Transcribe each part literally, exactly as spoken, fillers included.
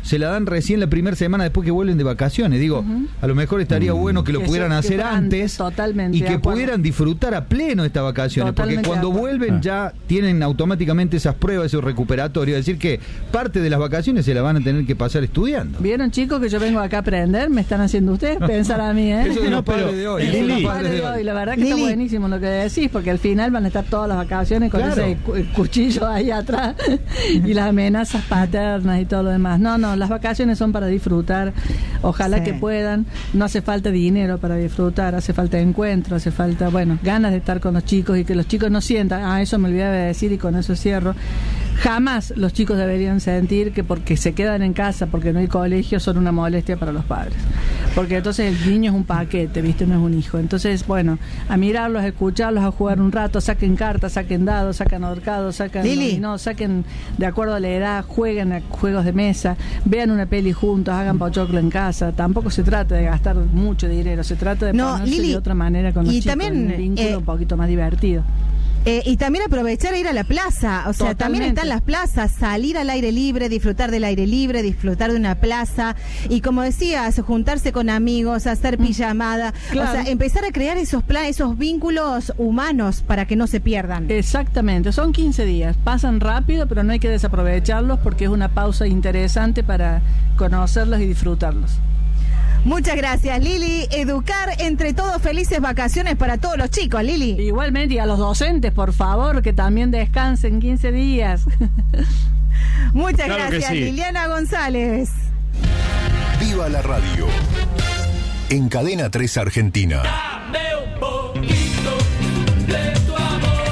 se la dan recién la primera semana después que vuelven de vacaciones. Digo, uh-huh. a lo mejor estaría uh-huh. bueno que lo que pudieran eso, hacer antes totalmente y que pudieran disfrutar a pleno estas vacaciones, totalmente, porque cuando vuelven ah. ya tienen automáticamente esas pruebas, esos recuperatorios, es decir que parte de las vacaciones se la van a tener que pasar estudiando. ¿Vieron, chicos, que yo vengo acá a aprender? Me están haciendo ustedes pensar a mí, ¿eh? Eso de los padres de hoy. Eso de los padres de hoy. La verdad que Lili. Está buenísimo lo que decís, porque al final van a estar todas las vacaciones con claro. ese cu- cuchillo ahí atrás y las amenazas paternas y todo lo demás. No, no, las vacaciones son para disfrutar. Ojalá sí. que puedan. No hace falta dinero para disfrutar, hace falta encuentro, hace falta, bueno, ganas de estar con los chicos y que los chicos no sientan, ah, eso me olvidaba de decir y con eso cierro. Jamás los chicos deberían sentir que porque se quedan en casa, porque no hay colegio, son una molestia para los padres. Porque entonces el niño es un paquete, ¿viste? No es un hijo. Entonces, bueno, a mirarlos, a escucharlos, a jugar un rato, saquen cartas, saquen dados, saquen ahorcados, saquen no, saquen de acuerdo a la edad, jueguen a juegos de mesa, vean una peli juntos, hagan pochoclo en casa. Tampoco se trata de gastar mucho dinero, se trata de no, ponerse Lili, de otra manera con los y chicos, también, un vínculo eh, un poquito más divertido. Eh, y también aprovechar a ir a la plaza, o sea, Totalmente. También están las plazas, salir al aire libre, disfrutar del aire libre, disfrutar de una plaza, y como decías, juntarse con amigos, hacer pijamada, claro. o sea, empezar a crear esos planes, esos vínculos humanos para que no se pierdan. Exactamente, son quince días, pasan rápido, pero no hay que desaprovecharlos porque es una pausa interesante para conocerlos y disfrutarlos. Muchas gracias, Lili. Educar entre todos, felices vacaciones para todos los chicos, Lili. Igualmente, y a los docentes, por favor, que también descansen quince días. Muchas claro gracias, sí. Liliana González. Viva la radio. En Cadena tres Argentina. Dame un poquito de tu amor.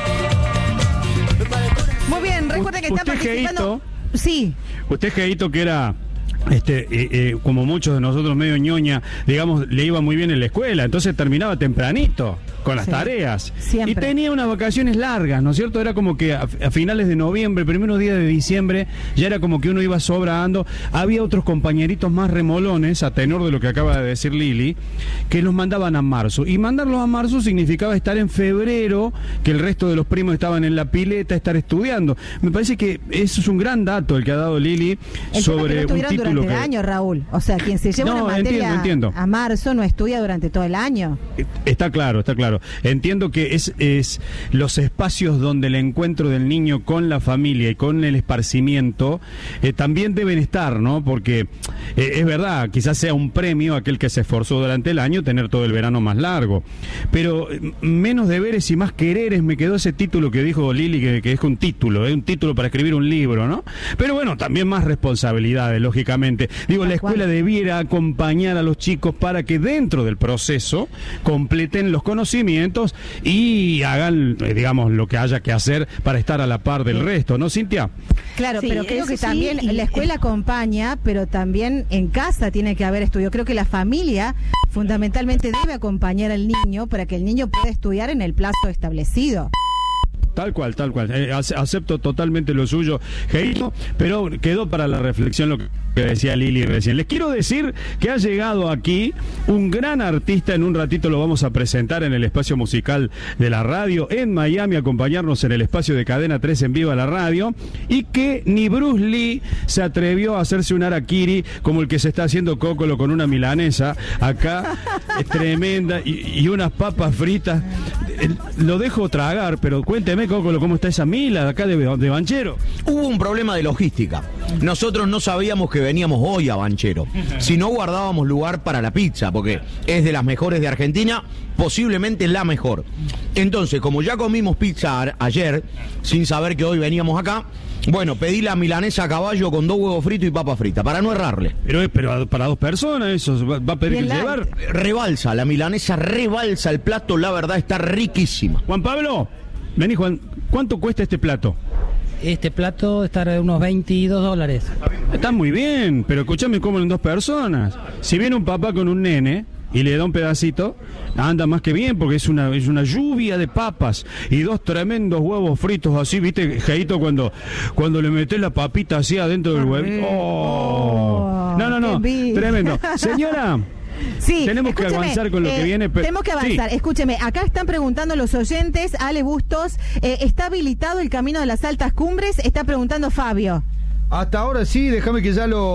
Muy bien, recuerden que están participando. Geito, sí. Usted, Geito, que era... Este, eh, eh, como muchos de nosotros medio ñoña, digamos, le iba muy bien en la escuela, entonces terminaba tempranito con las sí, tareas siempre. Y tenía unas vacaciones largas, ¿no es cierto? Era como que a, a finales de noviembre, primeros días de diciembre, ya era como que uno iba sobrando. Había otros compañeritos más remolones, a tenor de lo que acaba de decir Lili, que los mandaban a marzo, y mandarlos a marzo significaba estar en febrero, que el resto de los primos estaban en la pileta, estar estudiando. Me parece que eso es un gran dato el que ha dado Lili el sobre un título durante que... el año, Raúl. O sea, quien se lleva no, una materia entiendo, entiendo. a marzo no estudia durante todo el año. Está claro, está claro. Entiendo que es, es los espacios donde el encuentro del niño con la familia y con el esparcimiento eh, también deben estar, ¿no? Porque eh, es verdad, quizás sea un premio aquel que se esforzó durante el año tener todo el verano más largo. Pero eh, menos deberes y más quereres, me quedó ese título que dijo Lili, que, que es un título, es eh, un título para escribir un libro, ¿no? Pero bueno, también más responsabilidades, lógicamente. Digo, la escuela debiera acompañar a los chicos para que dentro del proceso completen los conocimientos y hagan, digamos, lo que haya que hacer para estar a la par del resto, ¿no, Cintia? Claro, sí, pero creo que sí, también y, la escuela eh, acompaña, pero también en casa tiene que haber estudio. Creo que la familia fundamentalmente debe acompañar al niño para que el niño pueda estudiar en el plazo establecido. Tal cual, tal cual. Eh, acepto totalmente lo suyo, Geito, pero quedó para la reflexión lo que decía Lili recién. Les quiero decir que ha llegado aquí un gran artista, en un ratito lo vamos a presentar en el espacio musical de la radio en Miami, acompañarnos en el espacio de Cadena tres en Viva la Radio, y que ni Bruce Lee se atrevió a hacerse un harakiri como el que se está haciendo Cócolo con una milanesa acá, es tremenda, y, y unas papas fritas. Lo dejo tragar, pero cuénteme, Cócolo, ¿cómo está esa mila de acá de, de Banchero? Hubo un problema de logística. Nosotros no sabíamos que veníamos hoy a Banchero. Si no, guardábamos lugar para la pizza, porque es de las mejores de Argentina, posiblemente la mejor. Entonces, como ya comimos pizza a- ayer, sin saber que hoy veníamos acá, bueno, pedí la milanesa a caballo con dos huevos fritos y papa frita, para no errarle. Pero, pero para dos personas eso, va, va a pedir que llevar. Rebalsa, la milanesa rebalsa el plato, la verdad está riquísima. Juan Pablo, vení Juan, ¿cuánto cuesta este plato? Este plato está de unos veintidós dólares. Está muy bien, pero escúchame, como en dos personas. Si viene un papá con un nene y le da un pedacito, anda más que bien, porque es una es una lluvia de papas y dos tremendos huevos fritos así, ¿viste, Geito, cuando cuando le metés la papita así adentro del huevo? Oh. No, no, no, tremendo. Señora, sí, tenemos que avanzar con lo eh, que viene. Pero... Tenemos que avanzar. Sí. Escúcheme, acá están preguntando los oyentes, Ale Bustos, eh, ¿está habilitado el camino de las altas cumbres? Está preguntando Fabio. Hasta ahora sí, déjame que ya lo